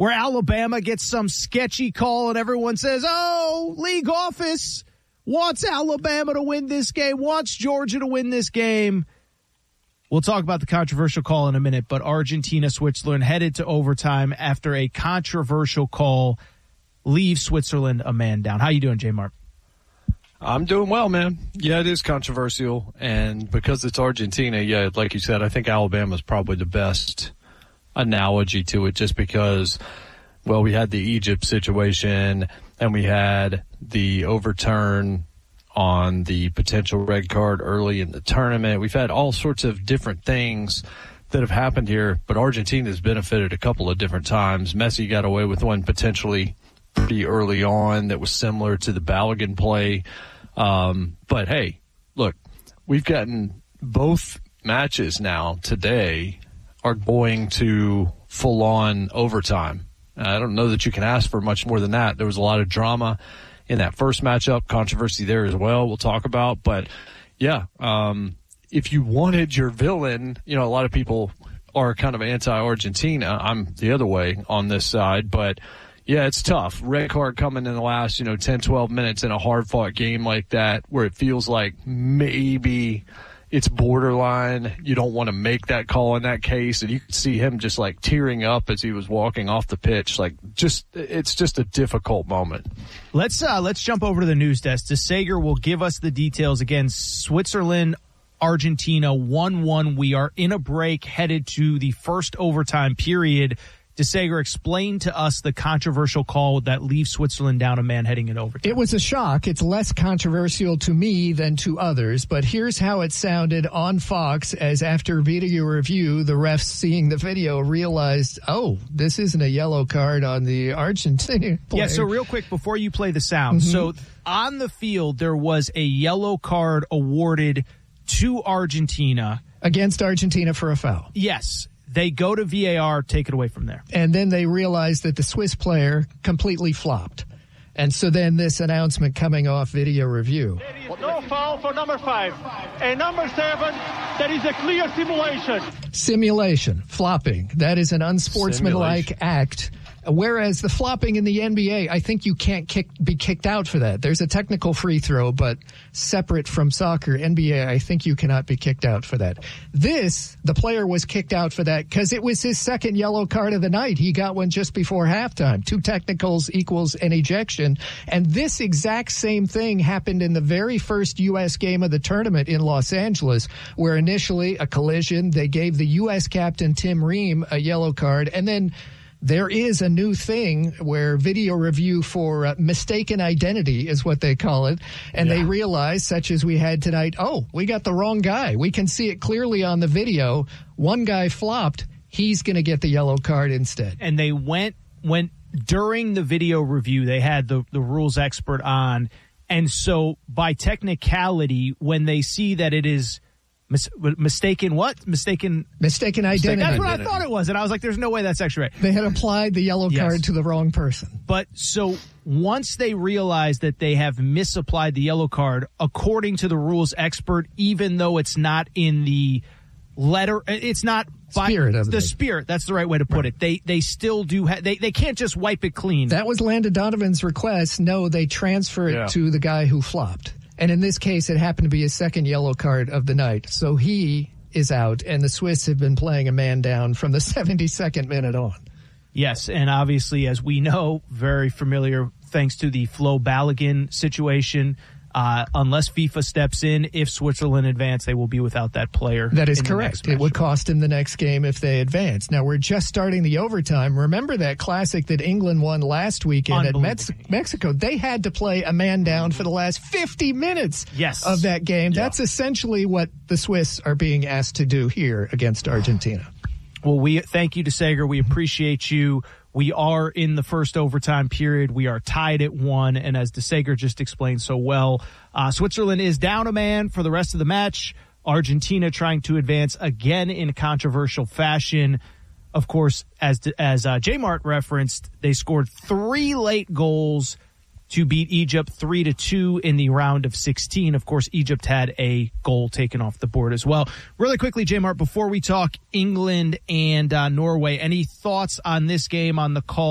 where Alabama gets some sketchy call and everyone says, oh, league office wants Alabama to win this game, wants Georgia to win this game. We'll talk about the controversial call in a minute, but Argentina, Switzerland headed to overtime after a controversial call leaves Switzerland a man down. How you doing, J. Mark? I'm doing well, man. Yeah, it is controversial, and because it's Argentina, yeah, like you said, I think Alabama's probably the best analogy to it, just because, well, we had the Egypt situation, and we had the overturn on the potential red card early in the tournament. We've had all sorts of different things that have happened here, but Argentina's benefited a couple of different times. Messi got away with one potentially pretty early on that was similar to the Balogun play. But hey, look, we've gotten both matches now today are going to full on overtime. I don't know that you can ask for much more than that. There was a lot of drama in that first matchup, controversy there as well we'll talk about. But yeah, if you wanted your villain, a lot of people are kind of anti-Argentina. I'm the other way on this side, but yeah, it's tough. Red card coming in the last, 10, 12 minutes in a hard-fought game like that where it feels like maybe it's borderline. You don't want to make that call in that case. And you could see him just like tearing up as he was walking off the pitch. It's just a difficult moment. Let's jump over to the news desk. DeSager will give us the details. Again, Switzerland, Argentina 1-1. We are in a break headed to the first overtime period. DeSager, explain to us the controversial call that leaves Switzerland down a man heading in overtime. It was a shock. It's less controversial to me than to others, but here's how it sounded on Fox as after video review, the refs seeing the video realized, oh, this isn't a yellow card on the Argentine player. Yeah, so real quick before you play the sound. So on the field, there was a yellow card awarded to Argentina. Against Argentina for a foul. Yes. They go to VAR, take it away from there. And then they realized that the Swiss player completely flopped. And so then this announcement coming off video review. There is no foul for number 5. And number 7, there is a clear simulation. Simulation, flopping. That is an unsportsmanlike act. Whereas the flopping in the NBA, I think you can't be kicked out for that. There's a technical free throw, but separate from soccer, NBA, I think you cannot be kicked out for that. The player was kicked out for that because it was his second yellow card of the night. He got one just before halftime. 2 technicals equals an ejection. And this exact same thing happened in the very first U.S. game of the tournament in Los Angeles, where initially a collision, they gave the U.S. captain Tim Ream a yellow card, and then there is a new thing where video review for mistaken identity is what they call it. And they realize, such as we had tonight, oh, we got the wrong guy. We can see it clearly on the video. One guy flopped. He's going to get the yellow card instead. And they went during the video review, they had the rules expert on. And so by technicality, when they see that it is mistaken what? Mistaken identity. That's what I thought it was. And I was like, there's no way that's actually right. They had applied the yellow card to the wrong person. But so once they realize that they have misapplied the yellow card, according to the rules expert, even though it's not in the letter, it's not by spirit of the spirit. That's the right way to put it. They still do. They can't just wipe it clean. That was Landon Donovan's request. No, they transfer it to the guy who flopped. And in this case, it happened to be his second yellow card of the night. So he is out, and the Swiss have been playing a man down from the 72nd minute on. Yes, and obviously, as we know, very familiar thanks to the Flo Balogun situation. Unless FIFA steps in, if Switzerland advance, they will be without that player. That is correct. It would cost him the next game if they advance. Now, we're just starting the overtime. Remember that classic that England won last weekend at Mexico? They had to play a man down for the last 50 minutes of that game. Yeah. That's essentially what the Swiss are being asked to do here against Argentina. Well, we thank you, DeSager. We appreciate you. We are in the first overtime period. We are tied at 1, and as DeSager just explained so well, Switzerland is down a man for the rest of the match. Argentina trying to advance again in controversial fashion. Of course, as J. Mart referenced, they scored 3 late goals to beat Egypt 3-2 in the round of 16. Of course, Egypt had a goal taken off the board as well. Really quickly, J. Mart, before we talk England and Norway, any thoughts on this game, on the call?